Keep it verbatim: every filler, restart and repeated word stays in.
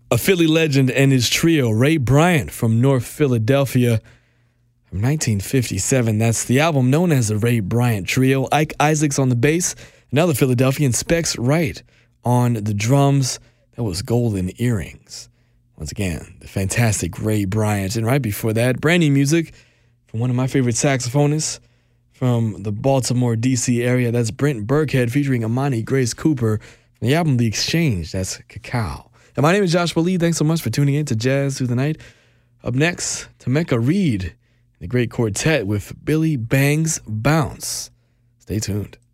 A Philly legend and his trio, Ray Bryant from North Philadelphia from nineteen fifty-seven. That's the album known as the Ray Bryant Trio. Ike Isaacs on the bass, another Philadelphian, Specs Wright on the drums. That was Golden Earrings. Once again, the fantastic Ray Bryant. And right before that, brand new music from one of my favorite saxophonists from the Baltimore, D C area. That's Brent Burkhead featuring Amani Grace Cooper from the album The Exchange. That's Cacao. And my name is Joshua Lee. Thanks so much for tuning in to Jazz Through the Night. Up next, Tameka Reed, the great quartet with Billy Bang's Bounce. Stay tuned.